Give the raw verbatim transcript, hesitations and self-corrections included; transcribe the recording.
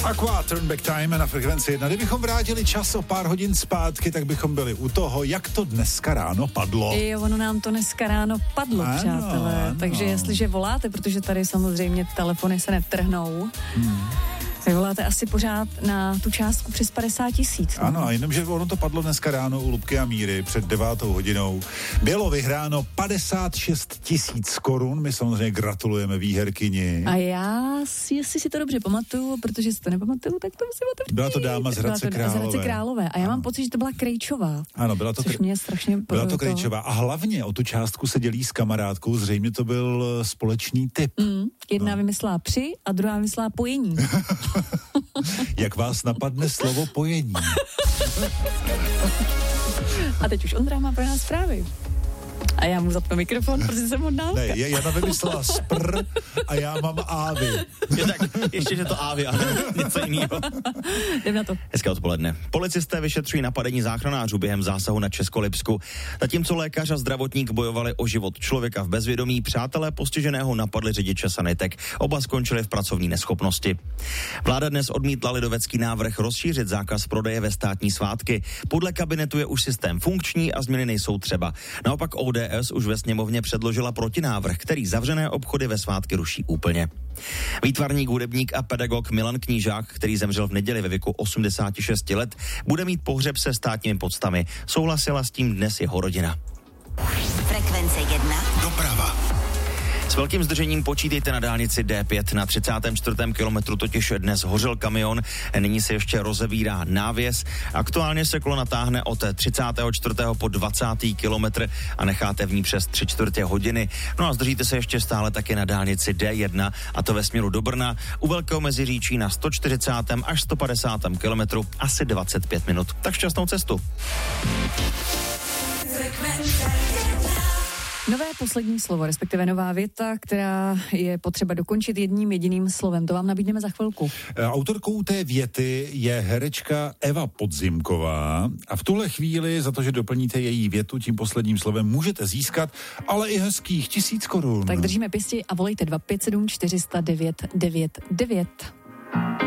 Aqua, Turn Back Time na frekvenci jedna. Kdybychom vrátili čas o pár hodin zpátky, tak bychom byli u toho, jak to dneska ráno padlo. Jo, ono nám to dneska ráno padlo, ano, přátelé. Ano. Takže jestliže voláte, protože tady samozřejmě telefony se netrhnou, hmm. tak voláte asi pořád na tu částku přes padesát tisíc. No? Ano, a jenomže ono to padlo dneska ráno u Lubky a Míry před devátou hodinou. Bylo vyhráno padesát šest tisíc korun. My samozřejmě gratulujeme výherkyni. A já, jestli si to dobře pamatuju, protože si to nepamatuju, tak to musím otevřít. Byla to dáma z Hradce Králové. Z Hradce Králové. A já ano. mám pocit, že to byla Krejčová. Ano, byla to, což mě strašně byla to Krejčová. A hlavně o tu částku se dělí s kamarádkou. Zřejmě to byl společný tip. Mm, jedna no. vymyslela při a druhá vymyslela pojení. Jak vás napadne slovo pojení? A teď už Ondra má pro nás zprávy. A já mu zapnu mikrofon, protože jsem hodná. Ne, Jana vymyslela spr a já mám ávy. Je tak, ještě, že to ávy, ale něco jiného. Jdem na to. Hezké odpoledne. Policisté vyšetřují napadení záchranářů během zásahu na Českolipsku. Zatímco lékař a zdravotník bojovali o život člověka v bezvědomí, přátelé postiženého napadli řidiče sanitek. Oba skončili v pracovní neschopnosti. Vláda dnes odmítla lidovecký návrh rozšířit zákaz prodeje ve státní svátky. Podle kabinetu je už systém funkční a změny nejsou třeba. Naopak O D S už ve sněmovně předložila protinávrh, který zavřené obchody ve svátky ruší úplně. Výtvarník, hudebník a pedagog Milan Knížák, který zemřel v neděli ve věku osmdesáti šesti let, bude mít pohřeb se státními poctami. Souhlasila s tím dnes jeho rodina. Frekvence jedna. Doprava. S velkým zdržením počítejte na dálnici D pět. Na třicátém čtvrtém kilometru totiž dnes hořel kamion, nyní se ještě rozevírá návěs. Aktuálně se kolona táhne od třicátého čtvrtého po dvacátý kilometr a necháte v ní přes tři čtvrtě hodiny. No a zdržíte se ještě stále taky na dálnici D jedna, a to ve směru do Brna. U Velkého Meziříčí na sto čtyřicátém až sto padesátém kilometru asi dvacet pět minut. Tak šťastnou cestu. Nové poslední slovo, respektive nová věta, která je potřeba dokončit jedním jediným slovem. To vám nabídneme za chvilku. Autorkou té věty je herečka Eva Podzimková a v tuhle chvíli za to, že doplníte její větu tím posledním slovem, můžete získat, ale i hezkých tisíc korun. Tak držíme pěsti a volejte dva pět sedm čtyři sta devět devět devět.